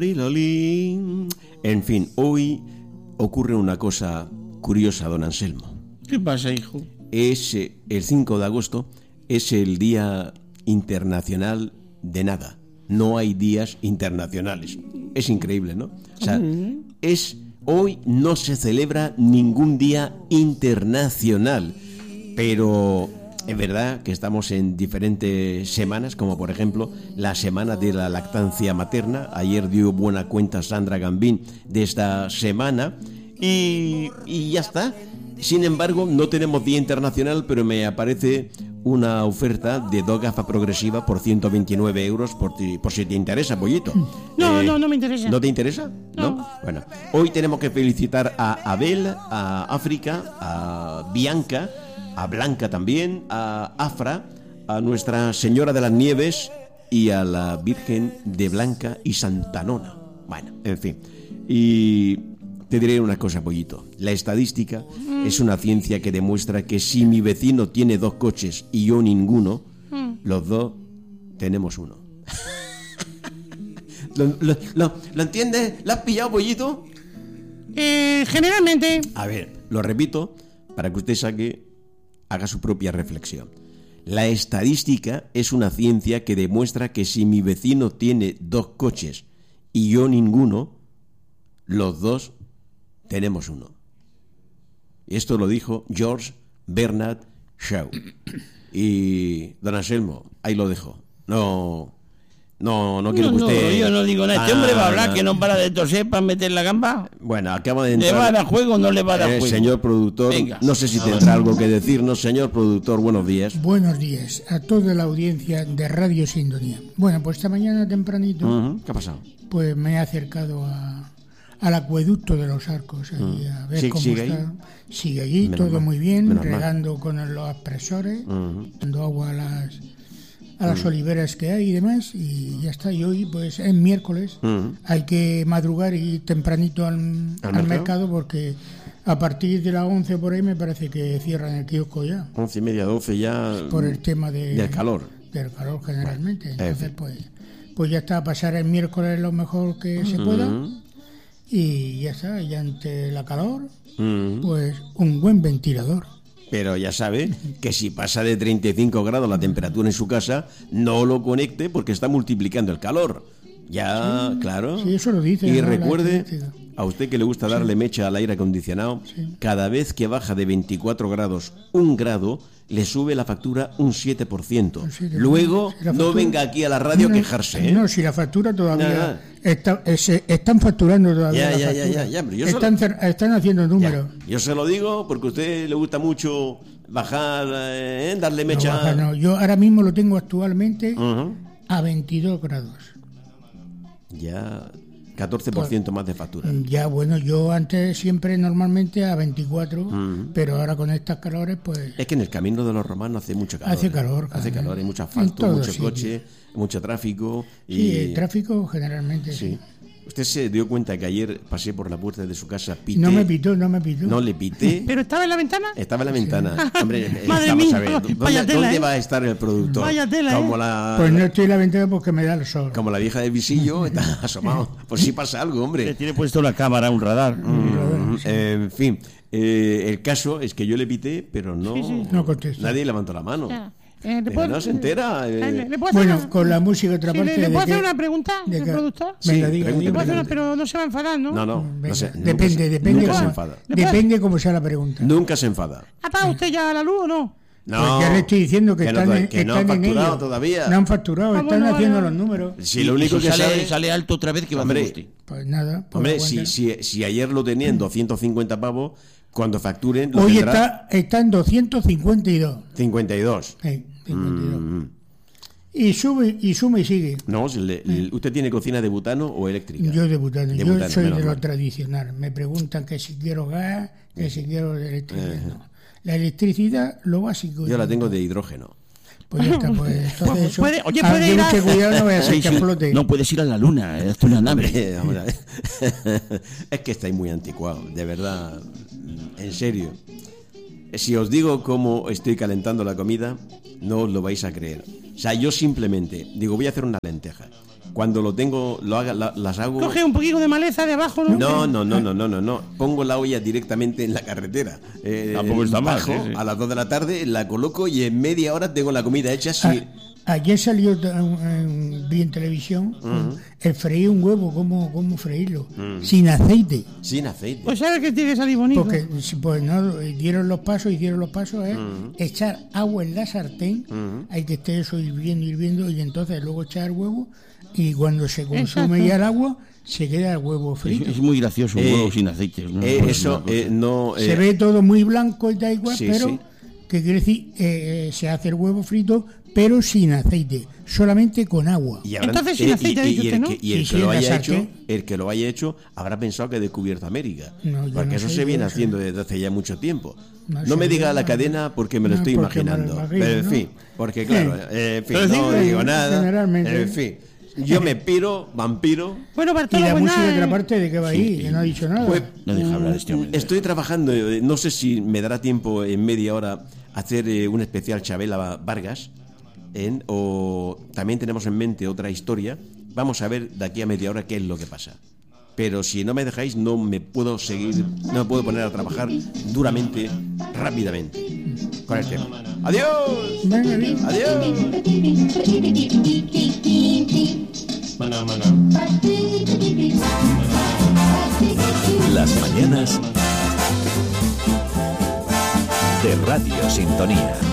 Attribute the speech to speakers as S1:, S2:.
S1: En fin, hoy ocurre una cosa curiosa, don Anselmo.
S2: ¿Qué pasa, hijo?
S1: Es el 5 de agosto, es el Día Internacional de Nada. No hay días internacionales. Es increíble, ¿no? O sea, hoy no se celebra ningún día internacional, pero es verdad que estamos en diferentes semanas, como por ejemplo la semana de la lactancia materna. Ayer dio buena cuenta Sandra Gambín de esta semana y ya está. Sin embargo, no tenemos día internacional, pero me aparece una oferta de dos gafas progresivas por 129 euros por si te interesa, pollito.
S3: No me interesa.
S1: ¿No te interesa?
S3: No.
S1: Bueno, hoy tenemos que felicitar a Abel, a África, a Bianca, a Blanca también, a Afra, a Nuestra Señora de las Nieves y a la Virgen de Blanca y Santanona. Bueno, en fin. Y te diré una cosa, pollito. La estadística es una ciencia que demuestra que si mi vecino tiene 2 coches y yo ninguno, los dos tenemos uno. ¿Lo entiendes? ¿Lo has pillado, pollito?
S3: Generalmente.
S1: A ver, lo repito para que usted haga su propia reflexión. La estadística es una ciencia que demuestra que si mi vecino tiene 2 coches y yo ninguno, los dos tenemos uno. Esto lo dijo George Bernard Shaw. Y don Anselmo, ahí lo dejo. No quiero que usted...
S2: Yo no digo nada. Este hombre va a hablar que no para de toser para meter la gamba.
S1: Bueno, acaba de entrar...
S2: ¿Le va a dar juego o no le va a dar juego?
S1: Señor productor,
S2: venga,
S1: no sé si tendrá algo que decirnos. Señor productor, buenos días.
S4: Buenos días a toda la audiencia de Radio Sintonía. Bueno, pues esta mañana tempranito...
S1: ¿Qué ha pasado?
S4: Pues me he acercado al acueducto de los Arcos ahí, a ver cómo
S1: ¿sigue
S4: está.
S1: ahí?
S4: Sigue allí,
S1: Menos
S4: todo
S1: mal.
S4: muy bien,
S1: Menos
S4: regando con los aspersores, dando agua a las oliveras que hay y demás, y ya está. Y hoy, pues es miércoles, hay que madrugar y ir tempranito al mercado, porque a partir de las 11 por ahí me parece que cierran el kiosco ya.
S1: 11:30, 12 ya...
S4: Por el tema
S1: del calor.
S4: Del calor generalmente. Entonces, pues ya está, a pasar el miércoles lo mejor que se pueda. Y ya está, y ante la calor, pues un buen ventilador.
S1: Pero ya sabe que si pasa de 35 grados la temperatura en su casa, no lo conecte porque está multiplicando el calor. Ya, claro.
S4: Sí, eso lo dice.
S1: Y
S4: ¿no?
S1: recuerde, a usted que le gusta darle mecha al aire acondicionado, cada vez que baja de 24 grados 1 grado, le sube la factura un 7%. Luego, no venga aquí a la radio a quejarse, ¿eh?
S4: No, si la factura todavía... están facturando todavía
S1: Ya, pero
S4: están haciendo números.
S1: Yo se lo digo porque a usted le gusta mucho bajar, darle mecha.
S4: No, yo ahora mismo lo tengo actualmente a 22 grados.
S1: Ya 14% más de factura.
S4: Ya, bueno, yo antes siempre normalmente a 24, pero ahora con estas calores, pues...
S1: Es que en el Camino de los Romanos hace mucho calor.
S4: Hace calor.
S1: Hace calor, hay mucho asfalto, mucho coche, mucho tráfico.
S4: Sí, el tráfico generalmente sí.
S1: ¿Usted se dio cuenta que ayer pasé por la puerta de su casa, pité?
S4: No me pitó.
S1: No le pité.
S3: ¿Pero estaba en la ventana?
S1: Estaba en la ventana. Hombre,
S3: Madre
S1: vamos
S3: mía,
S1: a ver, ¿dónde va a estar el productor?
S3: Vaya tela,
S1: Como
S4: Pues no estoy en la ventana porque me da el sol.
S1: Como la vieja del visillo, está asomado. Pues sí pasa algo, hombre.
S2: Le tiene puesto la cámara, un radar.
S1: En fin, el caso es que yo le pité, pero
S4: no contestó.
S1: Nadie levantó la mano.
S3: Ya.
S1: No se entera.
S4: Bueno, con la música otra parte.
S3: ¿Le puedo hacer una pregunta al productor?
S4: Venga,
S1: Sí,
S4: diga.
S3: ¿Le puedo hacer una, pero no se va a enfadar, ¿no?
S1: No
S4: Venga,
S1: sé.
S4: depende.
S1: Nunca se enfada.
S4: Depende cómo sea la pregunta.
S1: Nunca se enfada.
S3: ¿Ha pagado usted ya la luz o no?
S1: No,
S4: Pues ya le estoy diciendo que están
S1: no han
S4: en ello.
S1: facturado todavía.
S4: No han facturado, están haciendo los números.
S1: Si lo único que
S2: sale alto otra vez, que va a hacer usted.
S4: Pues nada. Pues
S1: Hombre,
S4: aguanta.
S1: si ayer lo tenían 250 pavos, cuando facturen lo
S4: Hoy
S1: tendrá
S4: está en 252.
S1: 52.
S4: 52. Y sube y sigue.
S1: No, ¿usted tiene cocina de butano o eléctrica?
S4: Yo de butano. Yo
S1: butano,
S4: soy de
S1: menos
S4: lo
S1: mal.
S4: tradicional. Me preguntan que si quiero gas, que si quiero electricidad. No. La electricidad, lo básico.
S1: Yo la tengo de hidrógeno.
S4: Pues ya está, pues entonces eso.
S3: Puede
S4: Lleve
S3: ir a...
S4: usted cuidado, no vaya a ser que explote.
S2: No puedes ir a la luna, es una nave.
S1: Hombre, es que estáis muy anticuados, de verdad, en serio. Si os digo cómo estoy calentando la comida, no os lo vais a creer. O sea, yo simplemente digo, voy a hacer una lenteja. cuando las hago.
S3: Coge un poquito de maleza de abajo, ¿no?
S1: No. Pongo la olla directamente en la carretera.
S2: Tampoco está mal,
S1: bajo
S2: sí.
S1: a las 2 de la tarde, la coloco y en media hora tengo la comida hecha.
S4: Ayer salió vi en televisión el freír un huevo, cómo freírlo, sin aceite.
S1: Sin aceite.
S3: Pues sabes que tiene que salir bonito.
S4: Porque pues no, hicieron los pasos, echar agua en la sartén, hay que esté eso hirviendo, y entonces luego echar el huevo, y cuando se consume
S3: Exacto.
S4: ya el agua, se queda el huevo frito.
S2: Es muy gracioso un huevo sin aceite. ¿No?
S4: Se ve todo muy blanco y da igual,
S1: sí,
S4: pero
S1: sí.
S4: ¿qué quiere decir? Se hace el huevo frito, pero sin aceite, solamente con agua.
S1: Y
S3: Entonces sin aceite, ha dicho usted, ¿no?
S1: Y el
S4: Sí,
S1: que lo
S4: en la
S1: haya
S4: sartén.
S1: hecho, el que lo haya hecho habrá pensado que ha descubierto América.
S4: No, yo
S1: porque
S4: no
S1: eso
S4: sé,
S1: se viene
S4: yo no sé.
S1: haciendo desde hace ya mucho tiempo.
S4: No
S1: No me
S4: sé,
S1: diga
S4: yo
S1: la
S4: no.
S1: cadena porque me lo
S4: No,
S1: estoy
S4: porque me lo
S1: imaginando.
S4: imagino,
S1: Pero en
S4: ¿no?
S1: fin, porque claro, en fin,
S2: Pero sí,
S1: no digo nada.
S4: generalmente.
S1: En fin, yo me piro, vampiro.
S3: Bueno,
S4: Y
S3: Bartolo,
S4: la
S3: pues
S4: música
S3: nada,
S4: de otra parte, ¿de qué va ahí? Que no ha dicho nada.
S1: Pues,
S2: No deja hablar este hombre.
S1: Estoy trabajando, no sé si me dará tiempo en media hora hacer un especial Chabela Vargas, o también tenemos en mente otra historia. Vamos a ver de aquí a media hora qué es lo que pasa. Pero si no me dejáis, no me puedo poner a trabajar duramente, rápidamente con el tema. ¡Adiós!
S4: Venga, bien.
S1: ¡Adiós!
S5: Las mañanas de Radio Sintonía.